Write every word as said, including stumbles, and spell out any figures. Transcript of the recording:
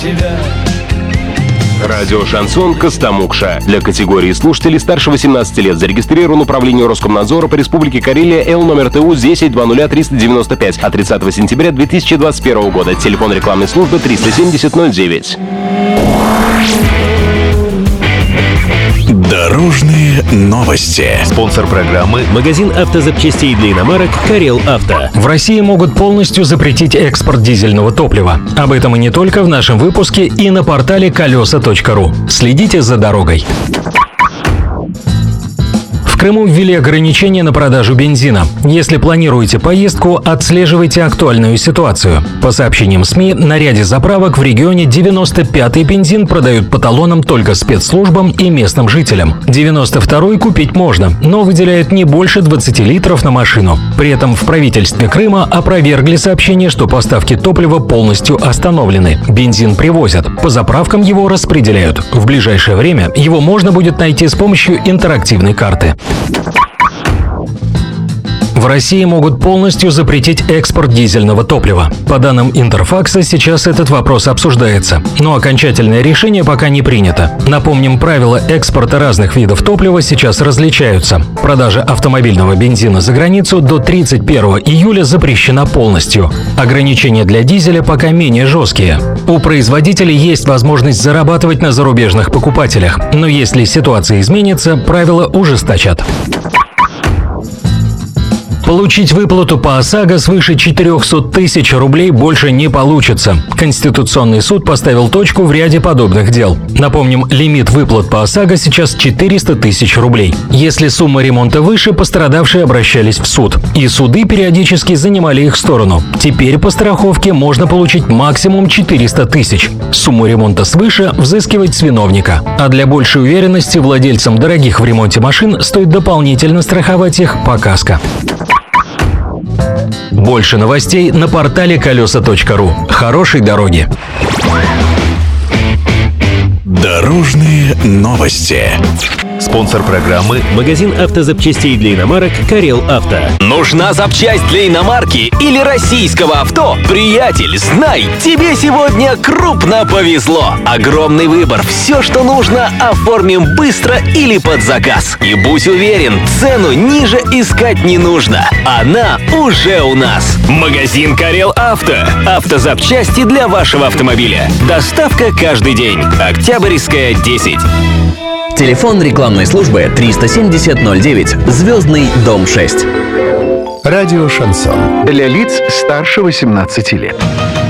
тебя. Радио «Шансон» Костомукша. Для категории слушателей старше восемнадцати лет зарегистрирован управление Роскомнадзора по Республике Карелия Л номер ТУ десять двадцать триста девяносто пять от тридцатого сентября две тысячи двадцать первого года. Телефон рекламной службы триста семьдесят ноль девять. Дорожные новости. Спонсор программы – магазин автозапчастей для иномарок «Карел Авто». В России могут полностью запретить экспорт дизельного топлива. Об этом и не только в нашем выпуске и на портале колеса точка ру. Следите за дорогой. В Крыму ввели ограничения на продажу бензина. Если планируете поездку, отслеживайте актуальную ситуацию. По сообщениям СМИ, на ряде заправок в регионе девяносто пятый бензин продают по талонам только спецслужбам и местным жителям. девяносто второй купить можно, но выделяют не больше двадцати литров на машину. При этом в правительстве Крыма опровергли сообщение, что поставки топлива полностью остановлены. Бензин привозят, по заправкам его распределяют. В ближайшее время его можно будет найти с помощью интерактивной карты. В России могут полностью запретить экспорт дизельного топлива. По данным Интерфакса, сейчас этот вопрос обсуждается, но окончательное решение пока не принято. Напомним, правила экспорта разных видов топлива сейчас различаются. Продажа автомобильного бензина за границу до тридцать первого июля запрещена полностью. Ограничения для дизеля пока менее жесткие. У производителей есть возможность зарабатывать на зарубежных покупателях, но если ситуация изменится, правила ужесточат. Получить выплату по ОСАГО свыше четырехсот тысяч рублей больше не получится. Конституционный суд поставил точку в ряде подобных дел. Напомним, лимит выплат по ОСАГО сейчас четыреста тысяч рублей. Если сумма ремонта выше, пострадавшие обращались в суд. И суды периодически занимали их сторону. Теперь по страховке можно получить максимум четыреста тысяч. Сумму ремонта свыше взыскивать с виновника. А для большей уверенности владельцам дорогих в ремонте машин стоит дополнительно страховать их по каско. Больше новостей на портале колеса точка ру. Хорошей дороги! Дорожные новости. Спонсор программы – магазин автозапчастей для иномарок «Карел Авто». Нужна запчасть для иномарки или российского авто? Приятель, знай, тебе сегодня крупно повезло. Огромный выбор. Все, что нужно, оформим быстро или под заказ. И будь уверен, цену ниже искать не нужно. Она уже у нас. Магазин «Карел Авто». Автозапчасти для вашего автомобиля. Доставка каждый день. Октябрьская, десять. Телефон рекламной службы триста семьдесят ноль девять, Звездный, дом шесть. Радио «Шансон». Для лиц старше восемнадцати лет.